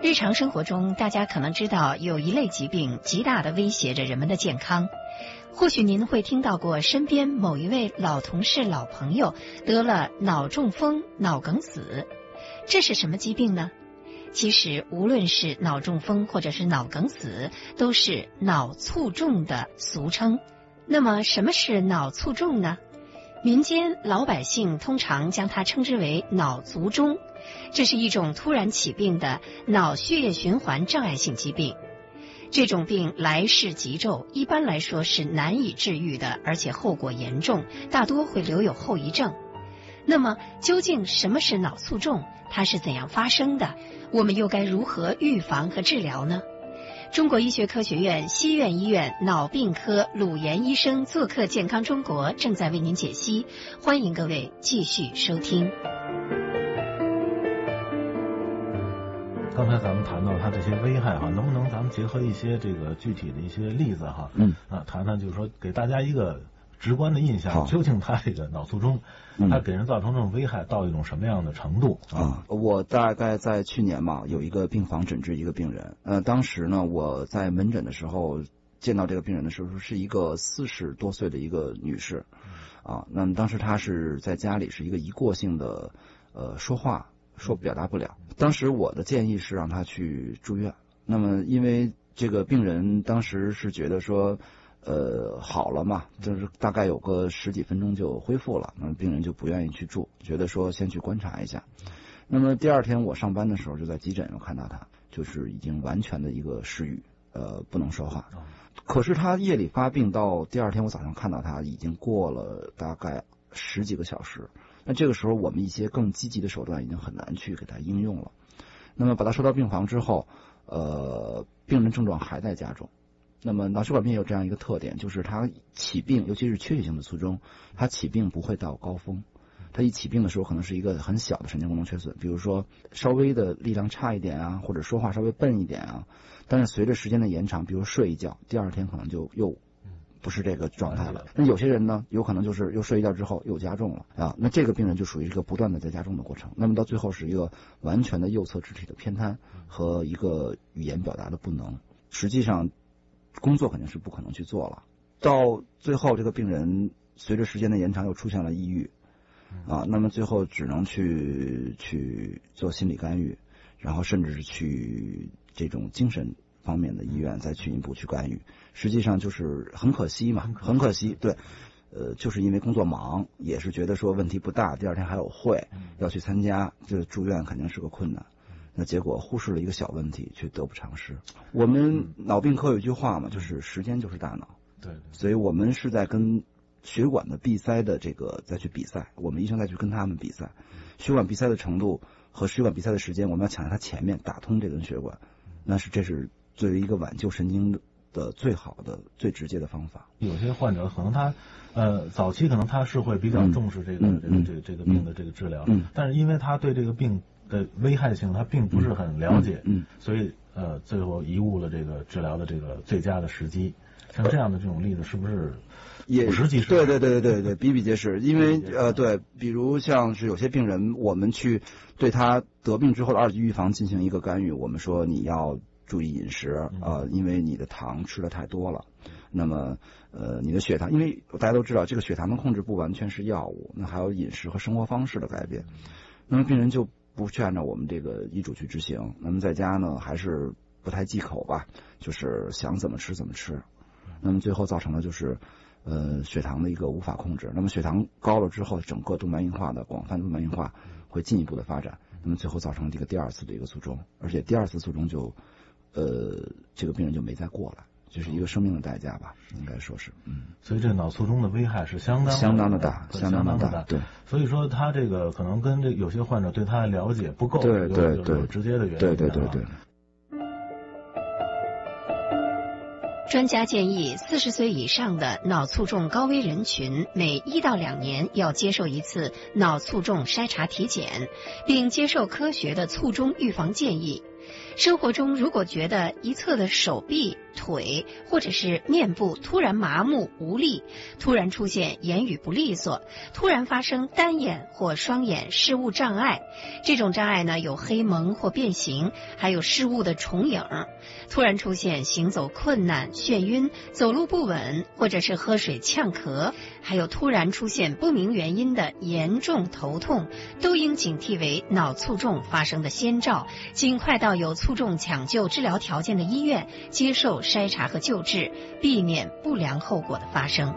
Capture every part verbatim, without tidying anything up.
日常生活中，大家可能知道有一类疾病极大地威胁着人们的健康。或许您会听到过身边某一位老同事、老朋友得了脑中风、脑梗死，这是什么疾病呢？其实，无论是脑中风或者是脑梗死，都是脑卒中的俗称。那么，什么是脑卒中呢？民间老百姓通常将它称之为脑卒中，这是一种突然起病的脑血液循环障碍性疾病。这种病来势急骤，一般来说是难以治愈的，而且后果严重，大多会留有后遗症。那么，究竟什么是脑卒中？它是怎样发生的？我们又该如何预防和治疗呢？中国医学科学院西苑医院脑病科鲁岩医生做客健康中国，正在为您解析，欢迎各位继续收听。 刚才咱们谈到它这些危害哈，能不能咱们结合一些这个具体的一些例子哈，嗯啊，谈谈就是说给大家一个直观的印象，究竟它这个脑卒中，它给人造成这种危害到一种什么样的程度啊？我大概在去年嘛，有一个病房诊治一个病人，呃，当时呢我在门诊的时候见到这个病人的时候，是一个四十多岁的一个女士，啊，那么当时她是在家里是一个一过性的呃说话说表达不了，当时我的建议是让她去住院。那么因为这个病人当时是觉得说。呃，好了嘛，就是大概有个十几分钟就恢复了，那病人就不愿意去住，觉得说先去观察一下。那么第二天我上班的时候就在急诊上看到他，就是已经完全的一个失语，呃，不能说话。可是他夜里发病到第二天我早上看到他已经过了大概十几个小时，那这个时候我们一些更积极的手段已经很难去给他应用了。那么把他收到病房之后，呃，病人症状还在加重。那么脑血管病有这样一个特点，就是它起病，尤其是缺血性的卒中，它起病不会到高峰，它一起病的时候可能是一个很小的神经功能缺损，比如说稍微的力量差一点啊，或者说话稍微笨一点啊，但是随着时间的延长，比如睡一觉，第二天可能就又不是这个状态了。那有些人呢，有可能就是又睡一觉之后又加重了啊，那这个病人就属于一个不断的在加重的过程，那么到最后是一个完全的右侧肢体的偏瘫和一个语言表达的不能，实际上工作肯定是不可能去做了。到最后这个病人随着时间的延长又出现了抑郁啊，那么最后只能去去做心理干预，然后甚至是去这种精神方面的医院再进一步去干预。实际上就是很可惜嘛，很可惜，对，呃，就是因为工作忙，也是觉得说问题不大，第二天还有会要去参加，这住院肯定是个困难。那结果忽视了一个小问题，却得不偿失。我们脑病科有一句话嘛，就是时间就是大脑。 对， 所以我们是在跟血管的闭塞的这个再去比赛，我们医生再去跟他们比赛，血管闭塞的程度和血管闭塞的时间，我们要抢在它前面打通这根血管，那是这是作为一个挽救神经的最好的、最直接的方法。 有些患者可能他，呃，早期可能他是会比较重视这个、嗯、这个这个这个病的这个治疗，嗯，但是因为他对这个病的危害性他并不是很了解，嗯，嗯所以呃最后贻误了这个治疗的这个最佳的时机。像这样的这种例子是不是也实际对对对对对对比比皆是？因为呃对，比如像是有些病人，我们去对他得病之后的二级预防进行一个干预，我们说你要注意饮食，呃，因为你的糖吃的太多了。那么呃你的血糖，因为大家都知道这个血糖的控制不完全是药物，那还有饮食和生活方式的改变。那么病人就不去按照我们这个医嘱去执行，那么在家呢还是不太忌口吧，就是想怎么吃怎么吃。那么最后造成的就是呃血糖的一个无法控制，那么血糖高了之后，整个动脉硬化的广泛动脉硬化会进一步的发展，那么最后造成这个第二次的一个卒中，而且第二次卒中就呃这个病人就没再过来，就是一个生命的代价吧，应该说是。嗯， 所以这脑卒中的危害是相当相当的大，相当的大。对， 所以说他这个可能跟这有些患者对他的了解不够， 对对对， 有直接的原因。 对对对对。 专家建议，四十岁以上的脑卒中高危人群每一到两年要接受一次脑卒中筛查体检，并接受科学的卒中预防建议。 生活中如果觉得一侧的手臂、腿或者是面部突然麻木无力，突然出现言语不利索，突然发生单眼或双眼视物障碍，这种障碍呢有黑蒙或变形，还有视物的重影，突然出现行走困难、眩晕、走路不稳，或者是喝水呛咳，还有突然出现不明原因的严重头痛，都应警惕为脑卒中发生的先兆，尽快到有卒中抢救治疗条件的医院接受筛查和救治，避免不良后果的发生。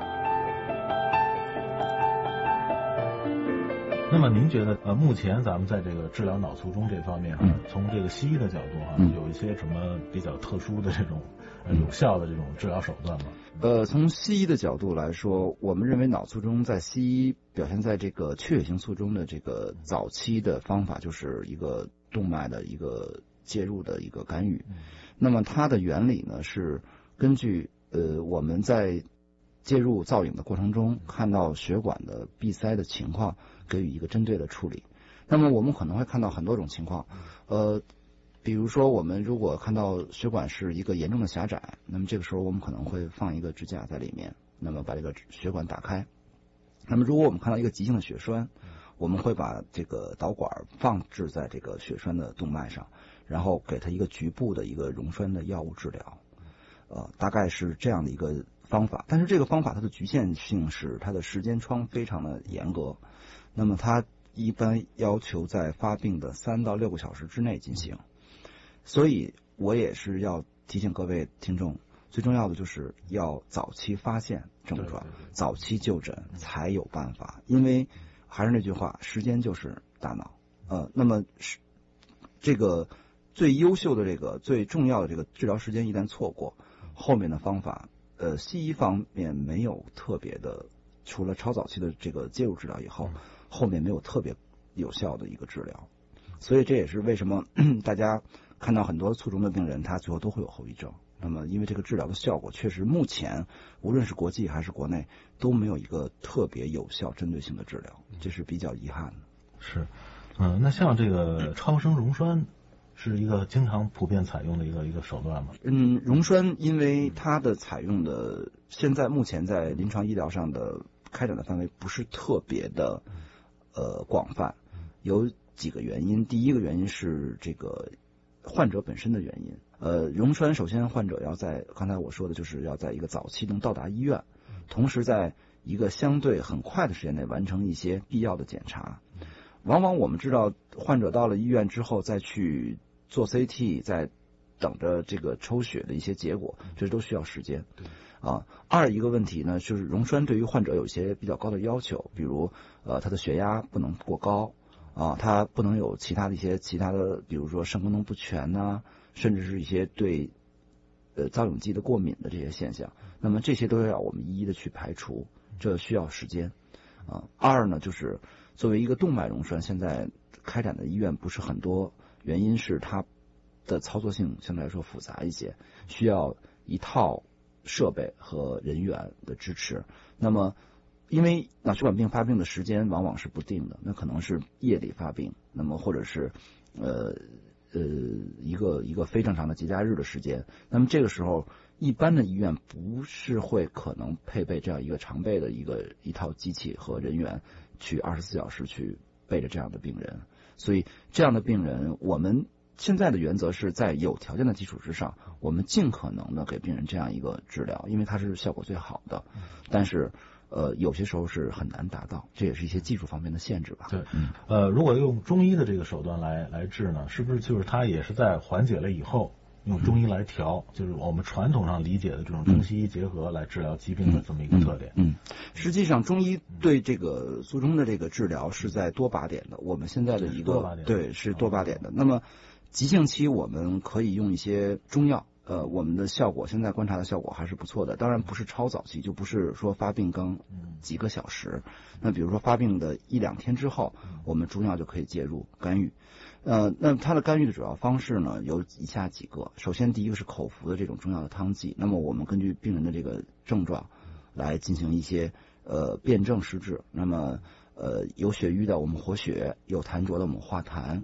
那么您觉得呃，目前咱们在这个治疗脑卒中这方面哈、啊，从这个西医的角度哈、啊，有一些什么比较特殊的这种呃有效的这种治疗手段吗？ 呃，从西医的角度来说，我们认为脑卒中在西医表现在这个缺血性卒中的这个早期的方法，就是一个动脉的一个介入的一个干预。那么它的原理呢是根据呃我们在介入造影的过程中看到血管的闭塞的情况，给予一个针对的处理。那么我们可能会看到很多种情况，呃，比如说我们如果看到血管是一个严重的狭窄，那么这个时候我们可能会放一个支架在里面，那么把这个血管打开。那么如果我们看到一个急性的血栓，我们会把这个导管放置在这个血栓的动脉上，然后给它一个局部的一个溶栓的药物治疗，呃，大概是这样的一个方法。但是这个方法它的局限性是它的时间窗非常的严格，那么它一般要求在发病的三到六个小时之内进行。所以我也是要提醒各位听众，最重要的就是要早期发现症状，早期就诊才有办法。因为还是那句话，时间就是大脑。呃，那么是这个最优秀的这个最重要的这个治疗时间一旦错过，后面的方法，呃，西医方面没有特别的，除了超早期的这个介入治疗以后，后面没有特别有效的一个治疗。所以这也是为什么大家看到很多卒中的病人，他最后都会有后遗症。那么因为这个治疗的效果确实目前无论是国际还是国内都没有一个特别有效针对性的治疗，这是比较遗憾的。 是，嗯，那像这个超声溶栓是一个经常普遍采用的一个一个手段吗？ 嗯，溶栓因为它的采用的现在目前在临床医疗上的开展的范围不是特别的呃广泛，有几个原因。第一个原因是这个患者本身的原因。呃，溶栓首先患者要在刚才我说的就是要在一个早期能到达医院，同时在一个相对很快的时间内完成一些必要的检查。往往我们知道患者到了医院之后再去做 C T， 再等着这个抽血的一些结果，这都需要时间。啊，二一个问题呢，就是溶栓对于患者有一些比较高的要求，比如呃他的血压不能过高啊，他不能有其他的一些其他的，比如说肾功能不全呐、啊，甚至是一些对呃造影剂的过敏的这些现象。那么这些都要我们一一的去排除，这需要时间。啊，二呢就是作为一个动脉溶栓，现在开展的医院不是很多，原因是它的操作性相对来说复杂一些，需要一套设备和人员的支持。那么因为脑血管病发病的时间往往是不定的，那可能是夜里发病，那么或者是呃呃一个一个非正常的节假日的时间，那么这个时候一般的医院不是会可能配备这样一个常备的一个一套机器和人员去二十四小时去备着这样的病人。所以这样的病人，我们现在的原则是在有条件的基础之上，我们尽可能的给病人这样一个治疗，因为它是效果最好的。但是呃，有些时候是很难达到，这也是一些技术方面的限制吧。 对，呃，如果用中医的这个手段来来治呢，是不是就是它也是在缓解了以后，用中医来调，就是我们传统上理解的这种中西医结合来治疗疾病的这么一个特点？ 嗯，嗯嗯实际上中医对这个卒中的这个治疗是在多靶点的，我们现在的一个对是多靶点的。那么急性期我们可以用一些中药。呃，我们的效果现在观察的效果还是不错的，当然不是超早期，就不是说发病刚几个小时。那比如说发病的一两天之后，我们中药就可以介入干预。呃，那它的干预的主要方式呢有以下几个。首先，第一个是口服的这种中药的汤剂，那么我们根据病人的这个症状来进行一些呃辨证施治。那么呃有血瘀的我们活血，有痰浊的我们化痰。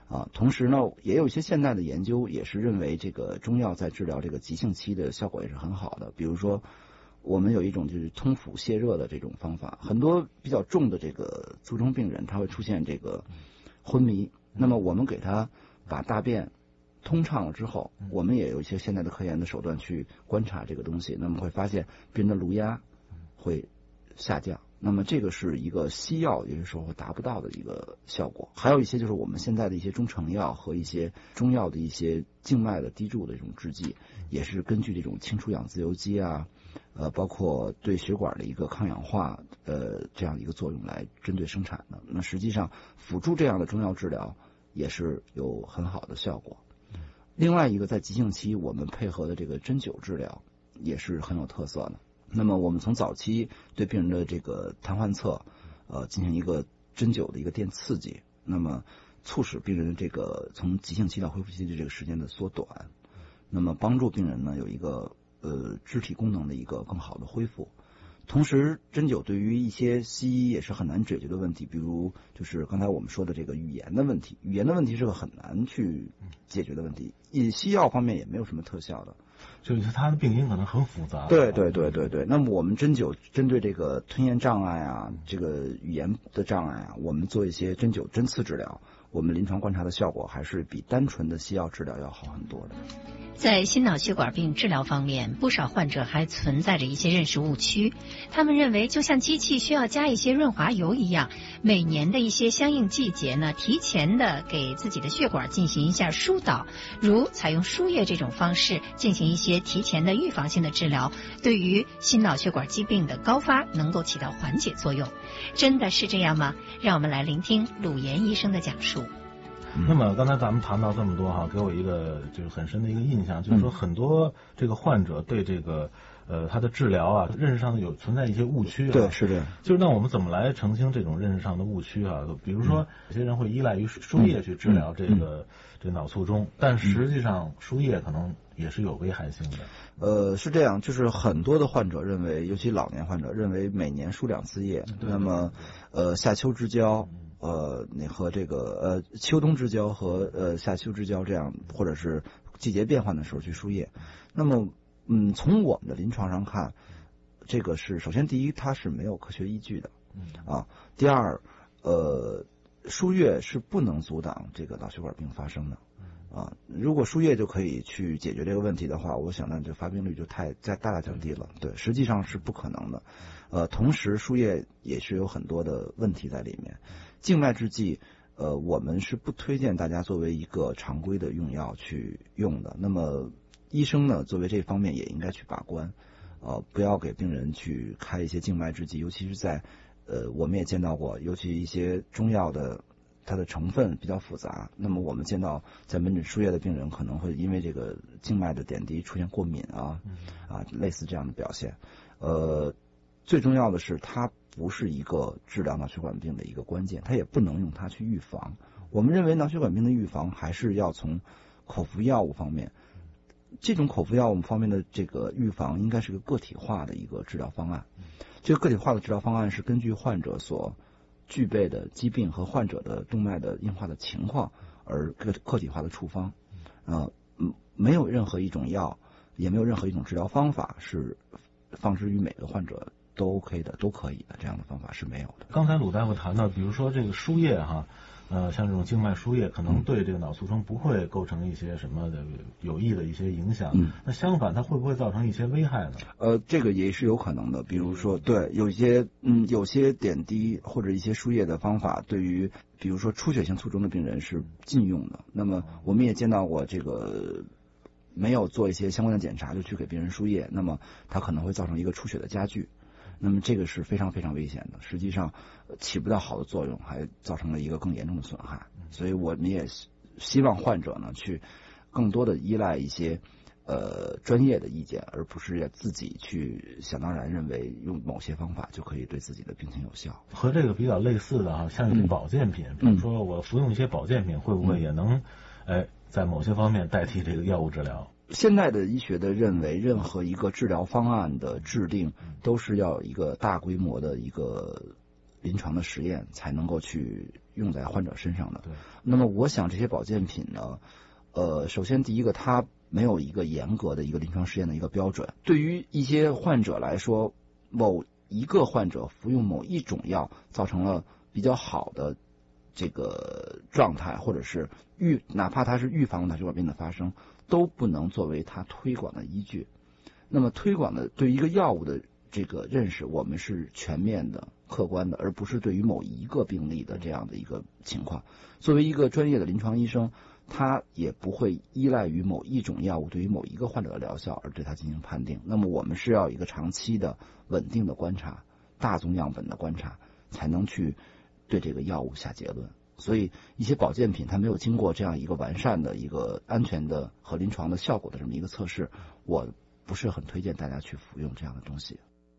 啊。同时呢，也有一些现代的研究也是认为这个中药在治疗这个急性期的效果也是很好的。比如说，我们有一种就是通腑泻热的这种方法，很多比较重的这个卒中病人他会出现这个昏迷，那么我们给他把大便通畅了之后，我们也有一些现在的科研的手段去观察这个东西，那么会发现病人的颅压会下降，那么这个是一个西药有些时候达不到的一个效果。还有一些就是我们现在的一些中成药和一些中药的一些静脉的滴注的这种制剂，也是根据这种氢出氧自由基啊，呃，包括对血管的一个抗氧化呃这样一个作用来针对生产的。那实际上辅助这样的中药治疗也是有很好的效果。另外一个，在急性期我们配合的这个针灸治疗也是很有特色的。那么我们从早期对病人的这个瘫痪侧，呃，进行一个针灸的一个电刺激，那么促使病人的这个从急性期到恢复期的这个时间的缩短，那么帮助病人呢有一个呃肢体功能的一个更好的恢复。同时，针灸对于一些西医也是很难解决的问题，比如就是刚才我们说的这个语言的问题，语言的问题是个很难去解决的问题，以西药方面也没有什么特效的， 就是他的病因可能很复杂。 对对对对对。那么我们针灸针对这个吞咽障碍啊，这个语言的障碍啊，我们做一些针灸针刺治疗，我们临床观察的效果还是比单纯的西药治疗要好很多的。 在心脑血管病治疗方面，不少患者还存在着一些认识误区。他们认为，就像机器需要加一些润滑油一样，每年的一些相应季节呢，提前的给自己的血管进行一下疏导，如采用输液这种方式进行一些提前的预防性的治疗，对于心脑血管疾病的高发能够起到缓解作用。真的是这样吗？让我们来聆听鲁岩医生的讲述。 那么刚才咱们谈到这么多哈，给我一个就是很深的一个印象，就是说很多这个患者对这个呃他的治疗啊认识上有存在一些误区啊。 对，是的。 就是那我们怎么来澄清这种认识上的误区啊？比如说有些人会依赖于输液去治疗这个、嗯、这脑卒中，但实际上输液可能也是有危害性的。 呃，是这样，就是很多的患者认为，尤其老年患者认为每年输两次液，那么呃夏秋之交。呃，你和这个呃秋冬之交和呃夏秋之交这样，或者是季节变换的时候去输液。那么，嗯，从我们的临床上看，这个是首先第一，它是没有科学依据的，啊。第二，呃，输液是不能阻挡这个脑血管病发生的，啊。如果输液就可以去解决这个问题的话，我想那这发病率就太在大大降低了。对，实际上是不可能的。呃，同时输液也是有很多的问题在里面。静脉制剂，呃，我们是不推荐大家作为一个常规的用药去用的。那么，医生呢，作为这方面也应该去把关，呃，不要给病人去开一些静脉制剂，尤其是在，呃，我们也见到过，尤其一些中药的它的成分比较复杂。那么我们见到在门诊输液的病人可能会因为这个静脉的点滴出现过敏啊，啊，类似这样的表现。呃，最重要的是它不是一个治疗脑血管病的一个关键，它也不能用它去预防。我们认为脑血管病的预防还是要从口服药物方面，这种口服药物方面的这个预防应该是个个体化的一个治疗方案。这个个体化的治疗方案是根据患者所具备的疾病和患者的动脉的硬化的情况而个个体化的处方。呃，没有任何一种药，也没有任何一种治疗方法是放之于每个患者都 OK 的，都可以的，这样的方法是没有的。 刚才鲁大夫谈到，比如说这个输液哈，呃，像这种静脉输液，可能对这个脑卒中不会构成一些什么的有益的一些影响。嗯，那相反，它会不会造成一些危害呢？ 呃，这个也是有可能的。比如说，对，有一些嗯，有些点滴或者一些输液的方法，对于比如说出血性卒中的病人是禁用的。那么我们也见到过这个。没有做一些相关的检查就去给病人输液，那么它可能会造成一个出血的加剧，那么这个是非常非常危险的，实际上起不到好的作用，还造成了一个更严重的损害。所以我们也希望患者呢去更多的依赖一些呃专业的意见，而不是自己去想当然认为用某些方法就可以对自己的病情有效。 和这个比较类似的哈，像一些保健品，比如说我服用一些保健品，会不会也能哎在某些方面代替这个药物治疗？ 现在的医学的认为，任何一个治疗方案的制定都是要一个大规模的一个临床的实验才能够去用在患者身上的。 对。 那么我想这些保健品呢，呃，首先第一个它没有一个严格的一个临床实验的一个标准，对于一些患者来说，某一个患者服用某一种药造成了比较好的这个状态，或者是预哪怕它是预防脑血管病的发生，都不能作为它推广的依据。那么推广的对于一个药物的这个认识，我们是全面的、客观的，而不是对于某一个病例的这样的一个情况。作为一个专业的临床医生，他也不会依赖于某一种药物对于某一个患者的疗效而对他进行判定。那么我们是要一个长期的、稳定的观察、大宗样本的观察，才能去对这个药物下结论。所以一些保健品它没有经过这样一个完善的一个安全的和临床的效果的这么一个测试，我不是很推荐大家去服用这样的东西。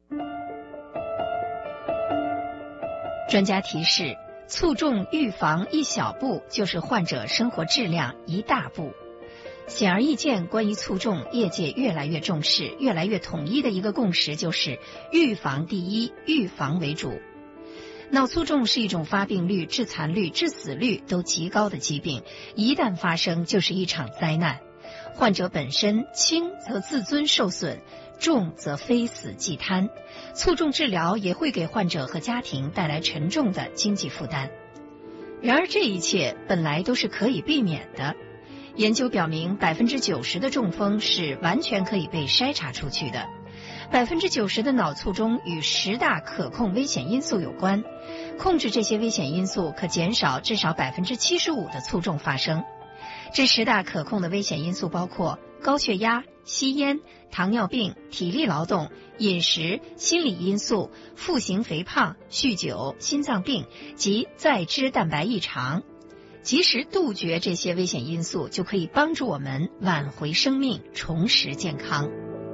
专家提示，卒中预防一小步，就是患者生活质量一大步。显而易见，关于卒中，业界越来越重视，越来越统一的一个共识就是预防第一，预防为主。脑卒中是一种发病率、致残率、致死率都极高的疾病，一旦发生就是一场灾难。患者本身轻则自尊受损，重则非死即瘫。卒中治疗也会给患者和家庭带来沉重的经济负担。然而这一切本来都是可以避免的。研究表明，百分之九十的中风是完全可以被筛查出去的。百分之九十的脑卒中与十大可控危险因素有关，控制这些危险因素可减少至少百分之七十五的卒中发生。这十大可控的危险因素包括高血压、吸烟、糖尿病、体力劳动、饮食、心理因素、腹型肥胖、酗酒、心脏病及再脂蛋白异常。及时杜绝这些危险因素，就可以帮助我们挽回生命，重拾健康。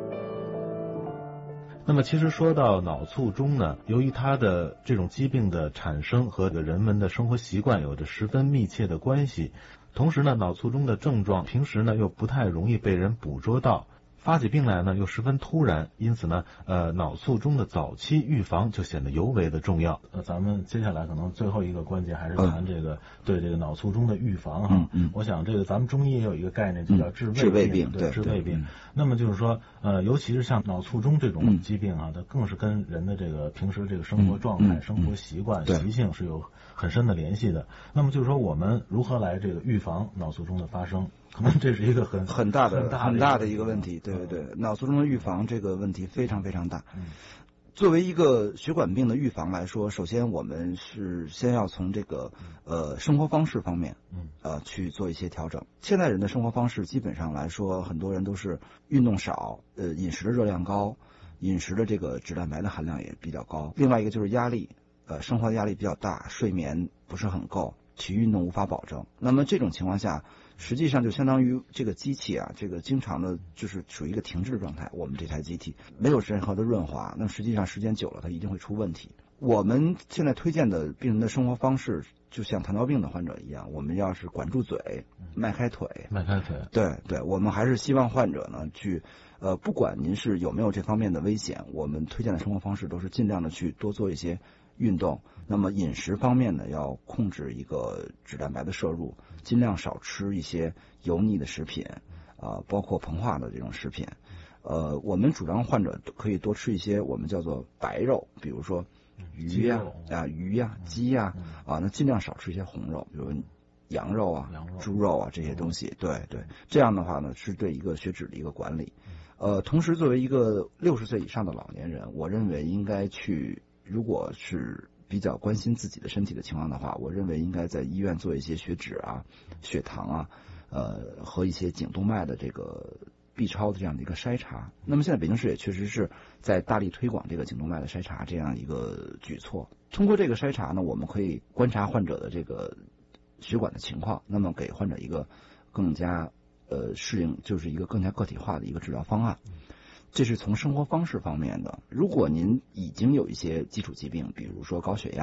那么其实说到脑卒中呢，由于它的这种疾病的产生和人们的生活习惯有着十分密切的关系，同时呢，脑卒中的症状平时呢又不太容易被人捕捉到，发起病来呢又十分突然，因此呢，呃，脑卒中的早期预防就显得尤为的重要。呃，咱们接下来可能最后一个关键还是谈这个、嗯、对这个脑卒中的预防哈。 嗯嗯。 我想这个咱们中医也有一个概念，就叫治胃胃病， 对，治胃病。那么就是说，呃，尤其是像脑卒中这种疾病啊，它更是跟人的这个平时这个生活状态、嗯嗯、生活习惯、嗯、习性是有很深的联系的。那么就是说，我们如何来这个预防脑卒中的发生？可能这是一个很很大的、 很大的很大的一个问题。对对对，脑卒中的预防这个问题非常非常大。嗯。作为一个血管病的预防来说，首先我们是先要从这个呃生活方式方面，呃去做一些调整。现代人的生活方式基本上来说，很多人都是运动少，呃饮食的热量高，饮食的这个脂蛋白的含量也比较高。另外一个就是压力，呃生活的压力比较大，睡眠不是很够，体育运动无法保证。那么这种情况下，实际上就相当于这个机器啊，这个经常的就是处于一个停滞的状态。我们这台机体没有任何的润滑，那实际上时间久了它一定会出问题。我们现在推荐的病人的生活方式，就像糖尿病的患者一样，我们要是管住嘴，迈开腿， 迈开腿。 对对，我们还是希望患者呢去，呃，不管您是有没有这方面的危险，我们推荐的生活方式都是尽量的去多做一些运动。那么饮食方面呢，要控制一个脂蛋白的摄入，尽量少吃一些油腻的食品，啊、呃，包括膨化的这种食品。呃，我们主张患者可以多吃一些我们叫做白肉，比如说鱼呀、啊、啊鱼呀、啊、鸡呀、啊，啊，那尽量少吃一些红肉，比如羊肉啊、猪肉啊这些东西。对对，这样的话呢，是对一个血脂的一个管理。呃，同时作为一个六十岁以上的老年人，我认为应该去，如果是比较关心自己的身体的情况的话，我认为应该在医院做一些血脂啊、血糖啊，呃和一些颈动脉的这个 B 超的这样的一个筛查。那么现在北京市也确实是在大力推广这个颈动脉的筛查这样一个举措。通过这个筛查呢，我们可以观察患者的这个血管的情况，那么给患者一个更加呃适应，就是一个更加个体化的一个治疗方案。这是从生活方式方面的。如果您已经有一些基础疾病，比如说高血压，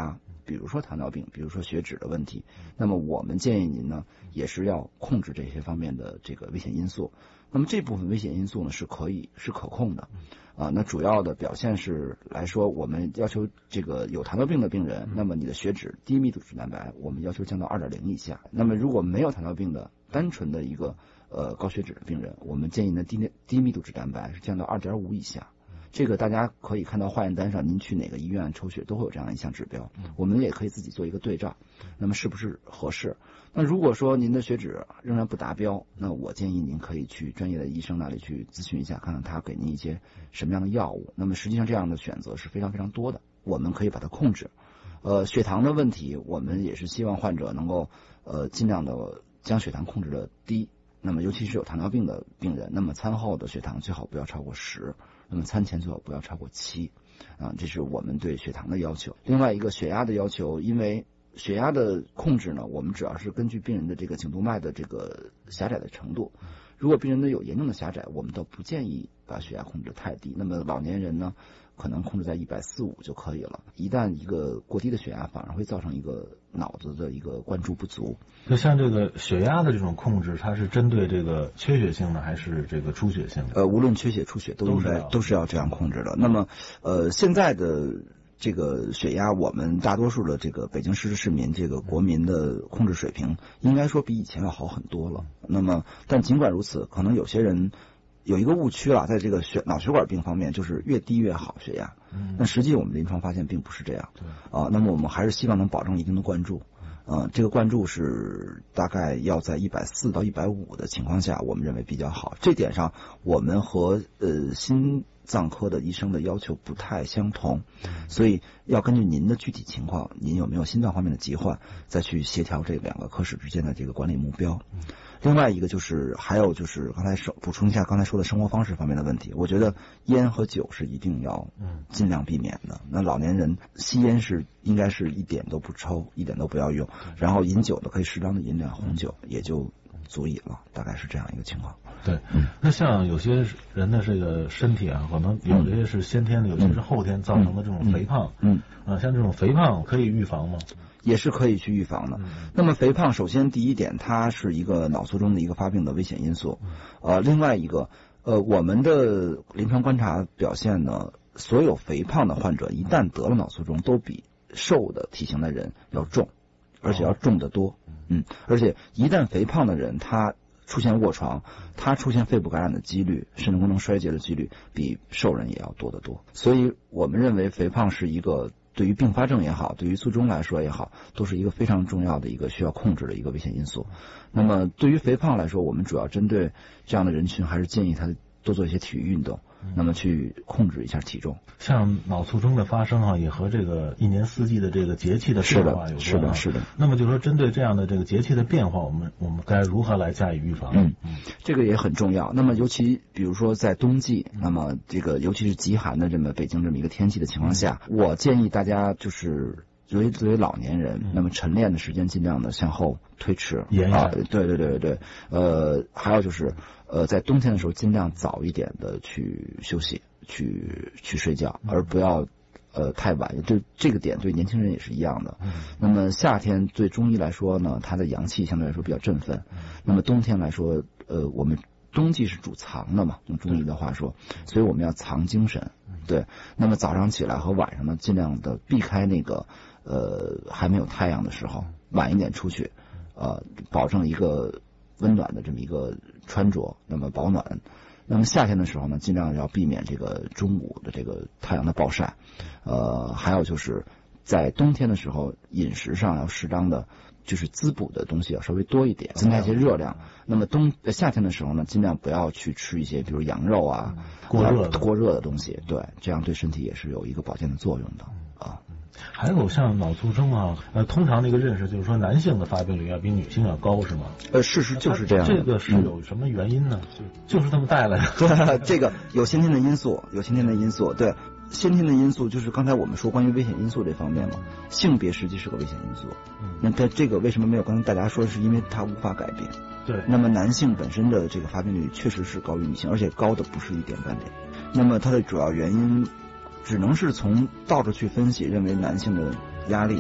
比如说糖尿病，比如说血脂的问题，那么我们建议您呢也是要控制这些方面的这个危险因素。那么这部分危险因素呢是可以是可控的啊。那主要的表现是来说，我们要求这个有糖尿病的病人，那么你的血脂低密度脂蛋白我们要求降到 二点零 以下。那么如果没有糖尿病的单纯的一个呃高血脂的病人，我们建议呢低低密度脂蛋白是降到 二点五 以下。这个大家可以看到化验单上，您去哪个医院抽血都会有这样一项指标，我们也可以自己做一个对照，那么是不是合适？那如果说您的血脂仍然不达标，那我建议您可以去专业的医生那里去咨询一下，看看他给您一些什么样的药物。那么实际上这样的选择是非常非常多的，我们可以把它控制。呃，血糖的问题，我们也是希望患者能够呃尽量的将血糖控制的低。那么尤其是有糖尿病的病人，那么餐后的血糖最好不要超过十，那么餐前最好不要超过七，啊，这是我们对血糖的要求。另外一个血压的要求，因为血压的控制呢，我们主要是根据病人的这个颈动脉的这个狭窄的程度。如果病人的有严重的狭窄，我们都不建议把血压控制太低。那么老年人呢，可能控制在一百四十五就可以了。一旦一个过低的血压，反而会造成一个脑子的一个灌注不足。 就像这个血压的这种控制，它是针对这个缺血性的还是这个出血性的？ 呃，无论缺血出血都应该都是要这样控制的。那么，呃，现在的这个血压，我们大多数的这个北京市市民这个国民的控制水平，应该说比以前要好很多了。那么，但尽管如此，可能有些人有一个误区啊，在这个血脑血管病方面，就是越低越好血压。嗯，那实际我们临床发现并不是这样。对啊，那么我们还是希望能保证一定的灌注。呃，这个灌注是大概要在一百四到一百五的情况下，我们认为比较好。这点上，我们和呃心脏科的医生的要求不太相同，所以要根据您的具体情况，您有没有心脏方面的疾患，再去协调这两个科室之间的这个管理目标。另外一个就是，还有就是刚才说补充一下刚才说的生活方式方面的问题。我觉得烟和酒是一定要尽量避免的。那老年人吸烟是应该是一点都不抽，一点都不要用。然后饮酒的可以适当的饮两红酒，也就足以了，大概是这样一个情况。 对，那像有些人的这个身体啊，可能有些是先天的，有些是后天造成的这种肥胖。嗯，啊，像这种肥胖可以预防吗？ 也是可以去预防的。那么肥胖，首先第一点，它是一个脑卒中的一个发病的危险因素。呃，另外一个，呃，我们的临床观察表现呢，所有肥胖的患者一旦得了脑卒中，都比瘦的体型的人要重，而且要重得多。嗯，而且一旦肥胖的人，他出现卧床，他出现肺部感染的几率、肾功能衰竭的几率，比瘦人也要多得多。所以我们认为肥胖是一个对于并发症也好，对于卒中来说也好，都是一个非常重要的一个需要控制的一个危险因素。那么对于肥胖来说，我们主要针对这样的人群，还是建议他多做一些体育运动，那么去控制一下体重。 像脑卒中的发生啊，也和这个一年四季的这个节气的变化有关。 是的，是的，是的。 那么就说针对这样的这个节气的变化，我们我们该如何来加以预防？ 嗯嗯，这个也很重要。那么尤其比如说在冬季，那么这个尤其是极寒的这么北京这么一个天气的情况下，嗯、我建议大家就是作为作为老年人，那么晨练的时间尽量的向后推迟。 延啊，对对对对对。呃，还有就是呃，在冬天的时候尽量早一点的去休息。去去睡觉，而不要呃太晚。对这个点，对年轻人也是一样的。那么夏天对中医来说呢，它的阳气相对来说比较振奋。那么冬天来说，呃，我们冬季是主藏的嘛，用中医的话说，所以我们要藏精神。对，那么早上起来和晚上呢，尽量的避开那个呃还没有太阳的时候，晚一点出去，呃，保证一个温暖的这么一个穿着，那么保暖。那么夏天的时候呢，尽量要避免这个中午的这个太阳的暴晒，呃，还有就是在冬天的时候，饮食上要适当的，就是滋补的东西要稍微多一点，增加一些热量。那么冬夏天的时候呢，尽量不要去吃一些比如羊肉啊、 过热过热的东西，对，这样对身体也是有一个保健的作用的啊。 还有像脑卒中啊，呃，通常的一个认识就是说，男性的发病率要比女性要高，是吗？ 呃，事实就是这样。 这个是有什么原因呢？嗯、就就是这么带来的。 对，这个有先天的因素，有先天的因素。对，先天的因素就是刚才我们说关于危险因素这方面嘛，性别实际是个危险因素。嗯，那它这个为什么没有刚才大家说，是因为它无法改变。 对。 那么男性本身的这个发病率确实是高于女性，而且高的不是一点半点。那么它的主要原因，只能是从倒着去分析，认为男性的压力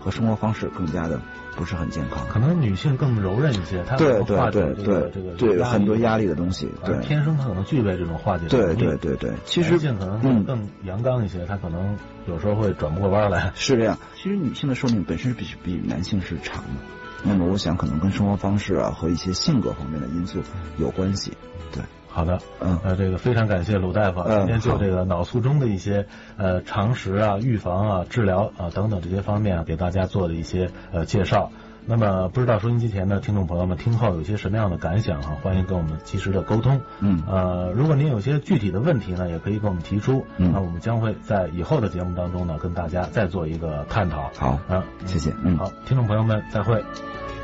和生活方式更加的不是很健康。 可能女性更柔韧一些，她对对化解对对这个对很多压力的东西，对， 天生她可能具备这种化解对能力。 对对对，其实女性可能更更阳刚一些，她可能有时候会转不过弯来。 是这样，其实女性的寿命本身比比男性是长的，那么我想可能跟生活方式啊和一些性格方面的因素有关系。对， 好的， 嗯， 呃，这个非常感谢鲁大夫， 嗯、 今天就这个脑卒中的一些呃常识啊、预防啊、治疗啊等等这些方面啊，给大家做了一些呃介绍。那么不知道收音机前的听众朋友们听后有些什么样的感想啊？欢迎跟我们及时的沟通。 嗯， 呃，如果您有些具体的问题呢，也可以跟我们提出。 嗯， 那我们将会在以后的节目当中呢，跟大家再做一个探讨。 好， 啊， 谢谢。嗯， 好，听众朋友们，再会。